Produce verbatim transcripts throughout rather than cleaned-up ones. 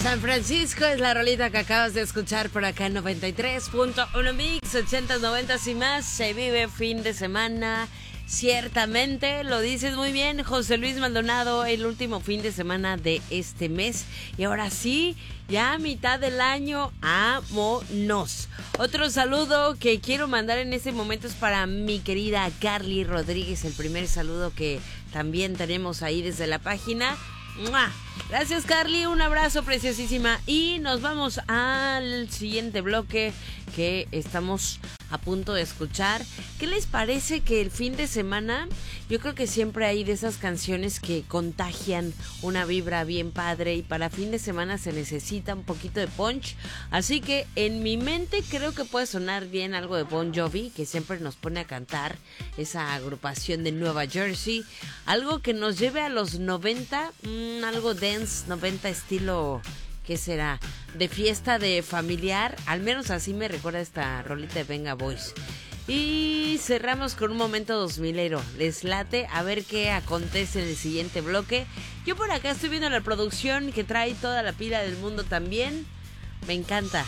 San Francisco es la rolita que acabas de escuchar por acá en noventa y tres punto uno Mix, ochentas, noventas y más. Se vive fin de semana, ciertamente, lo dices muy bien, José Luis Maldonado, el último fin de semana de este mes. Y ahora sí, ya a mitad del año, ¡vámonos! Otro saludo que quiero mandar en este momento es para mi querida Carly Rodríguez, el primer saludo que también tenemos ahí desde la página. ¡Mua! Gracias, Carly, un abrazo preciosísima. Y nos vamos al siguiente bloque que estamos a punto de escuchar. ¿Qué les parece que el fin de semana, yo creo que siempre hay de esas canciones que contagian una vibra bien padre, y para fin de semana se necesita un poquito de punch? Así que en mi mente creo que puede sonar bien algo de Bon Jovi, que siempre nos pone a cantar, esa agrupación de Nueva Jersey, algo que nos lleve a los noventa, mmm, algo dance, noventa estilo, ¿qué será? De fiesta, de familiar, al menos así me recuerda esta rolita de Venga Boys. Y cerramos con un momento dos milero. Les late, a ver qué acontece en el siguiente bloque. Yo por acá estoy viendo la producción que trae toda la pila del mundo también. Me encanta.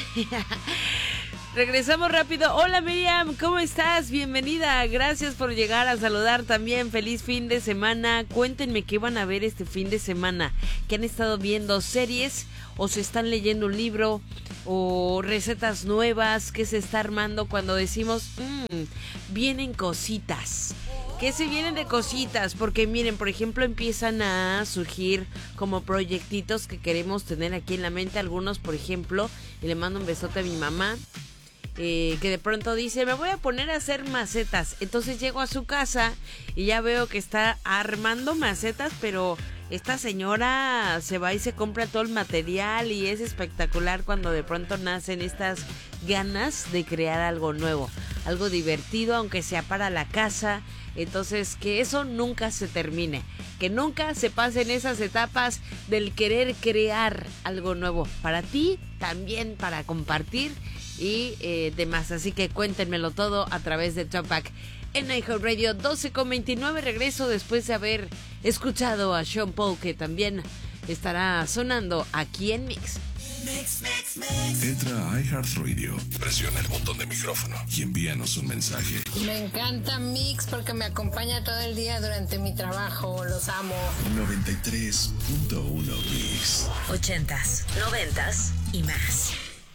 Regresamos rápido. Hola Miriam, ¿cómo estás? Bienvenida, gracias por llegar a saludar también. Feliz fin de semana. Cuéntenme qué van a ver este fin de semana. ¿Qué han estado viendo? ¿Series? ¿O se están leyendo un libro? ¿O recetas nuevas? ¿Qué se está armando cuando decimos mmm, vienen cositas? ¿Qué se vienen de cositas? Porque miren, por ejemplo, empiezan a surgir como proyectitos que queremos tener aquí en la mente. Algunos, por ejemplo, y le mando un besote a mi mamá, Eh, que de pronto dice, me voy a poner a hacer macetas. Entonces llego a su casa y ya veo que está armando macetas, pero esta señora se va y se compra todo el material, y es espectacular cuando de pronto nacen estas ganas de crear algo nuevo, algo divertido, aunque sea para la casa. Entonces, que eso nunca se termine, que nunca se pasen esas etapas del querer crear algo nuevo para ti, también para compartir y eh, demás. Así que cuéntenmelo todo a través de Talkback en iHeartRadio. Doce con veintinueve, regreso después de haber escuchado a Sean Paul, que también estará sonando aquí en Mix. Mix, mix, mix. Entra a iHeartRadio, presiona el botón de micrófono y envíanos un mensaje. Me encanta Mix porque me acompaña todo el día durante mi trabajo. Los amo. noventa y tres punto uno Mix. Ochentas, noventas y más.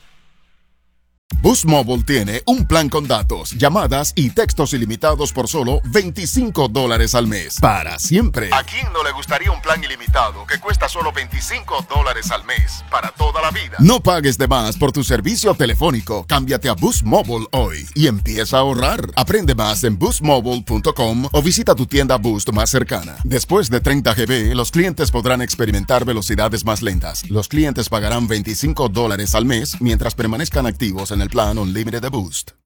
Boost Mobile tiene un plan con datos, llamadas y textos ilimitados por solo veinticinco dólares al mes. Para siempre. ¿A quién no le gustaría un plan ilimitado que cuesta solo veinticinco dólares al mes? Para toda la vida. No pagues de más por tu servicio telefónico. Cámbiate a Boost Mobile hoy y empieza a ahorrar. Aprende más en boost mobile punto com o visita tu tienda Boost más cercana. Después de treinta gigabytes, los clientes podrán experimentar velocidades más lentas. Los clientes pagarán veinticinco dólares al mes mientras permanezcan activos en el plan Unlimited de Boost.